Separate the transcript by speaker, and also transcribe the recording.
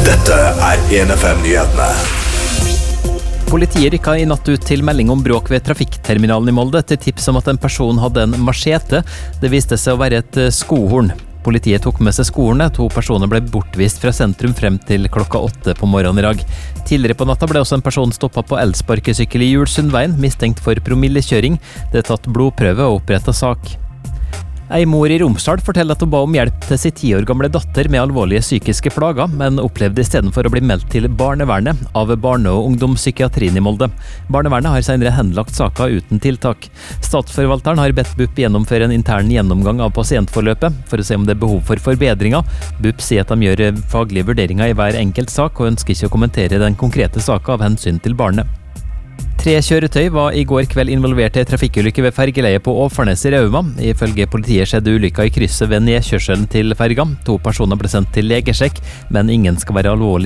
Speaker 1: Dette 1FM-nyhetene.
Speaker 2: Politiet rykka i natt ut til melding om bråk ved trafikkterminalen i Molde til tips om at en person hadde en machete. Det viste seg å være et skohorn. Politiet tok med seg skohornet. 2 personer ble bortvist fra sentrum frem til klokka 8 på morgenen i dag. Tidligere på natta ble også en person stoppet på elsparkesykkel i Julsundveien, mistenkt for promillekjøring. Det er tatt blodprøve og opprettet sak. Ei mor i Romsdal forteller at hun ba om hjelp til sin 10 år gamle datter med alvorlige psykiske plager, men opplevde i stedet for å bli meldt til barnevernet av barne- og ungdomspsykiatrien i Molde. Barnevernet har senere henlagt saker uten tiltak. Statsforvalteren har bedt BUP gjennomføre en intern gjennomgang av pasientforløpet for å se om det er behov for forbedringer. BUP sier at de gjør faglige vurderinger i hver enkelt sak og ønsker ikke å kommentere den konkrete saken av hensyn til barnet. 3 kjøretøy var i går kveld involvert i trafikkulykke ved fergeleiet på Åfarnes i Rauma. Ifølge politiet skjedde ulykka i krysset ved nedkjørselen til ferga. 2 personer ble sendt til legesjekk, men ingen skal være alvorlig